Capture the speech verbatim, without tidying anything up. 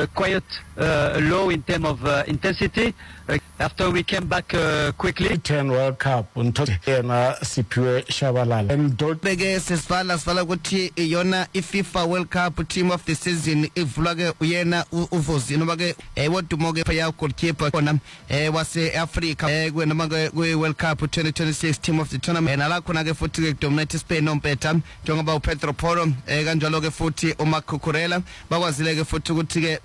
uh, quite uh, low in terms of uh, intensity. Uh, after we came back uh, quickly. ten World Cup unthoyena Siphiwe Shabalala and beke sesivala sivala ukuthi yona iFIFA World Cup team of the season ivulwa ke uyena uVozi noma ke ewodumo ke phaya goalkeeper khona eh wase Africa eh kwenoma ke World Cup twenty twenty-six team of the tournament nala khona ke futhi ke dominate Spain nompetha njengoba uPedro Porro eh kanjalo ke futhi uMarco Cucurella bakwazile ke futhi ukuthi ke